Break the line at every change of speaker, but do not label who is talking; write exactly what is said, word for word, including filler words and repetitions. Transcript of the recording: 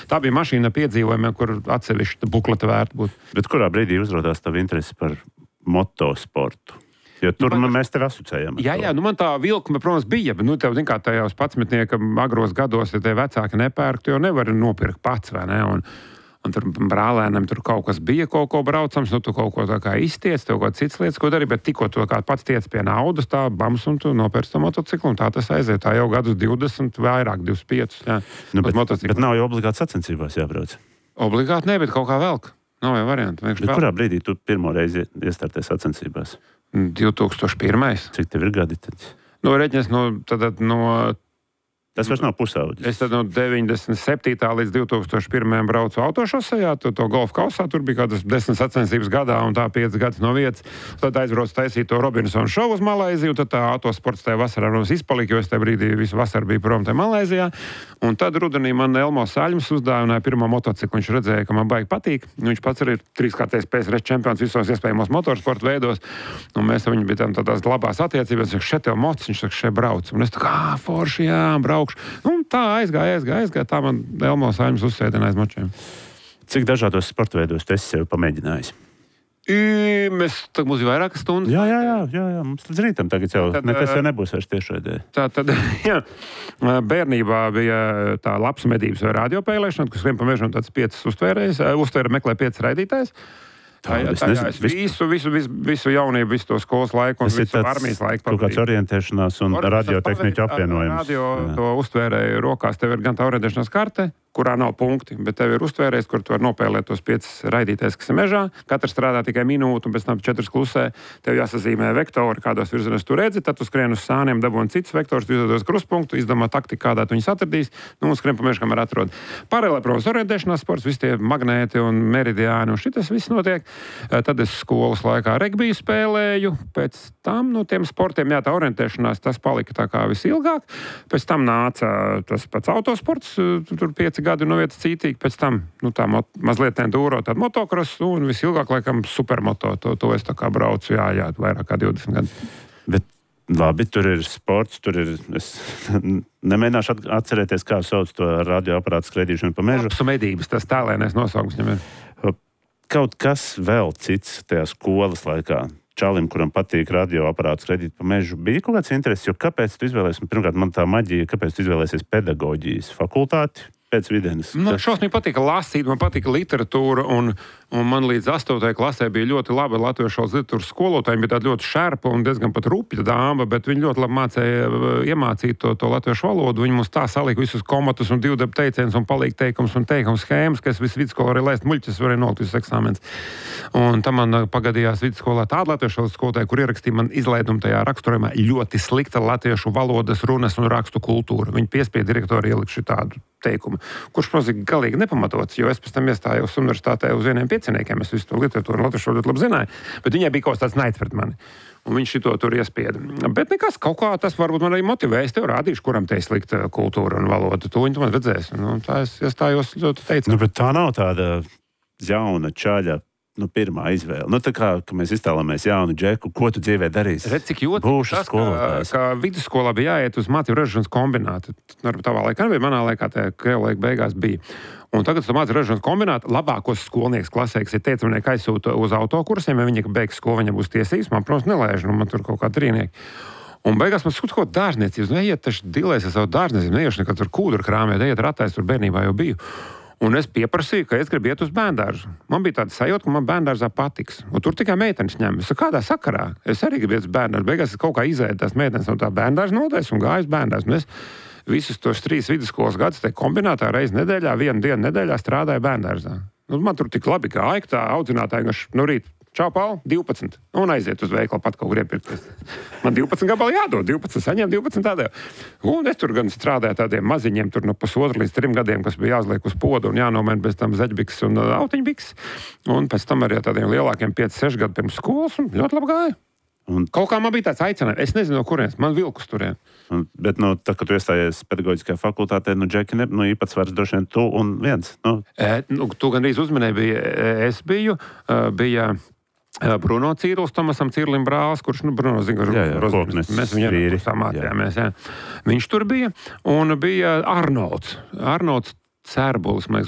tā bija mašīna piedzīvojumiem, kur atsevišķi bukleta vērta būt.
Bet kurā brīdī uzrādās tava interese par motosportu? Jo tur nu, mēs tevi asociējam.
Jā, jā, nu man tā vilkme, protams, bija, bet, nu, tev, zin kā, tajos patsmetnieka agros gados, ja tie vecāki nepērk, tu jau nevari nopirkt pats, vai ne? Un, un tur brālēnam tur kaut kas bija, kaut ko braucams, nu, tu kaut ko tā kā iztiec, tev kaut kāds cits lietas, ko dari, bet tikko tu kā pats tiec pie naudas, tā bams, un tu nopērci to motociklu, un tā tas aiziet. Tā jau gadus divdesmit, vairāk, divdesmit pieci, jā.
Nu, bet, bet nav jau obligāti sacensībās jābrauc.
Obligāti ne, bet kaut kā velk. Nav jau varianti.
Bet vēl. Kurā brīdī tu pirmo reizi iestartēji sacensībās?
divi tūkstoši pirmais.
Cik tev ir gadi tad?
No reģions, no, tad, no...
Tas vairs nav pusauģis.
Es tad no deviņdesmit septītā līdz divi tūkstoši pirmajam braucu autošosejā, to, to golfa kausā, tur bija kādas desmit sacensības gadā un tā pieci gadus no vietas. Tad aizbraucu taisīt to Robinsonu šovu uz Malaiziju, tad tā autosports tajā vasarā mums izpalika, jo es tajā brīdī visu vasaru biju prom tajā Malaizijā. Un tad rudenī man Elmo Saļms uzdāvināja pirmo motociklu. Viņš redzēja, ka man baigi patīk. Viņš pats arī ir trīskārtais P S R čempions visos iespējamos motorsporta veidos. Un mēs ar viņu bijām tādās labās attiecībās. Viņš šeit tev moc, viņš saka, šeit brauc. Un es tā kā, forši, jā, braukšu. Un tā aizgāja, aizgāja, aizgāja. Tā man Elmo Saļms uzsēdina aiz močiem.
Cik dažādos sporta veidos tu esi sevi pamēģinājis?
I, mēs, tad mums ir vairākas stundas.
Jā, jā, jā, jā, jā. Mums līdz rītam tagad jau tad, nekas jau nebūs vairs tiešraidē.
Tā tad, jā, bērnībā bija tā labs medības vai radiopēlēšana, kas skrien pa mežu un tāds piecas uztvērējs, uztvēra meklē piecas raidītājs. Tā, jā, tā, jā, es visu, visu, visu, visu jaunību, visu to skolas laiku un visu armijas laiku.
Kaut kāds orientēšanās un radiotehniķu apvienojums.
Radio to uztvērēju rokās, tev ir gan tā orientēšanās karte, kurā nav punkti, bet tev ir uztvērējis, kur tu vari nopēlēt tos piecas raidītājs, kas ir mežā. Katrs strādā tikai minūtu, un pēc tam četras klusē. Tev jāsazīmē vektori, kādos virzienos tu redzi, tad tu skrien uz sāniem, dabūni cits vektors, tu izdodos krustpunktu, izdomā taktiku, kādā tu viņus atradīs, nu, un skrien pa mežu, kamēr atrod. Paralēli, protams, orientēšanās sports, visi tie magnēti un meridiāni, un šitas viss notiek. Tad es skolas laikā regbiju spēlēju, pēc tam, nu, tiem sportiem, jā, tā orientēšanās, tas palika tā kā visilgāk. Pēc tam nāca tas pats autosports, tur pieci gadi no vietas cītīgi, pēc tam, nu, tā mot, mazliet enduro, tāda motokros, un visilgāk, laikam, supermoto, to, to es tā kā braucu, jā, jā, vairāk kā divdesmit gadi.
Bet, labi, tur ir sports, tur ir, es nemēģināšu atcerēties, kā sauc to radioaparātu skraidīšanu pa mežu.
Lapsu medības, tas tālēnais nosaukums viņam ir.
Kaut kas vēl cits tajā skolas laikā. Čalim, kuram patīk radioaparāts skraidīt pa mežu, bija kaut kāds interesi, jo kāpēc tu izvēlēsies, pirmkārt, man tā maģija, kāpēc tu izvēlēsies pedagoģijas fakultāti pēc vidienas?
Man šausmīgi patika lasīt, man patika literatūra, un, un man līdz astotajai klasē bija ļoti laba latviešu literatūras skolotāja. Viņa bija tāda ļoti šerpa un diezgan pat rupja dāma, bet viņa ļoti labi mācēja iemācīt to, to latviešu valodu. Viņa mums tā salika visus komatus un divdabu teicienus un palīga teikums un teikums schēmas, kas visu vidusskolā arī laist muļķis, varēja nolikt visus eksāmenus. Un tam man pagadījās vidusskolā tāda latviešu skolotāja, kur ierakstīja man izlaidumu tajā raksturojumā ļoti slikta latviešu valodas, runas un rakstu kultūra. Viņa piespieda direktori ielikt šitādu teikumu, kurš, protams, galīgi nepamatots, jo es pēc tam iestājos universitātē uz vieniem pieciniekiem, es visu to literatūru un latviešu ļoti labi zināju, bet viņai bija kaut kas tāds naids pret mani, un viņš šito tur iespieda. Bet nekas, kaut kā tas varbūt man arī motivē, es tev rādīšu, kuram te ir slikta kultūra un valoda, tu viņu tu man redzēsi, nu, tā es iestājos ļoti teicami.
Nu, bet tā nav tāda jauna čaļa, nu, pirmā izvēle. Nu, tā kā, ka mēs iztēlamies jaunu džeku, ko tu dzīvē darīsi?
Redz, cik jotīgi tas, ka, ka vidusskolā bija jāiet uz mācību ražošanas kombinātu. Tavā laikā nebija, manā laikā tajā krievu laika beigās bija. Un tagad tu mācību ražošanas kombinātu, labākos skolnieks klasē, kas ir teicamnieki aizsūta uz autokursiem, ja viņi beigs skolu, viņam būs tiesības, man, protams, nelēž, nu, man tur kaut kā trīnieki. Un beigās man skūst kaut dārzniecības, nu, ejiet taču dilēs ar savu dārzniecību, neiešu nekad tur kūdru krāmēt, ejiet ratēs, tur bērnībā jau biju. Un es pieprasīju, ka es gribu iet uz bērndārzu. Man bija tāda sajūta, ka man bērndārzā patiks. Un tur tikai meitenes ņem. Es saku, kādā sakarā? Es arī gribu iet uz bērndārzu. Beigās es kaut kā izēju tās meitenes no tā bērndārza nodaļas un gāju uz bērndārzu. Un es visus tos trīs vidusskolas gadus te kombinātā reizi nedēļā, vienu dienu nedēļā strādāju bērndārzā. Nu, man tur tik labi gāja, ka tā audzinātāja, ka no rīta čau, Paul, divpadsmit. Un aiziet uz veikalu pat kaut kur iepirkties. Man divpadsmit gabali jādod, divpadsmit saņem, divpadsmit tādēļ. Un es tur gan strādāju tādiem maziņiem, tur no pusotra līdz trim gadiem, kas bija jāuzliek uz podu un jānomaina bez tam zeķbiks un autiņbiks. Un pēc tam arī tādiem lielākiem pieci seši gadu pirms skolas un ļoti labi gāja. Un kaut kā man bija tāds aicinājums. Es nezinu, no kurienes. Man vilkus turien.
Un, bet, nu, tā, kad tu iestājies pedagoģiskajā fakultātē, nu, Džeki, ne, nu, īpatsvars droši vien tu un viens. Nu.
E, nu, tu gan arī uzminēji, bija, es biju, bija Bruno Cīrulis, Tomasam Cīrulim brālis, kurš, nu, Bruno zina,
kurš
mēs viņam samācījāmies, jā. Viņš tur bija, un bija Arnolds. Arnolds Sērbulis, man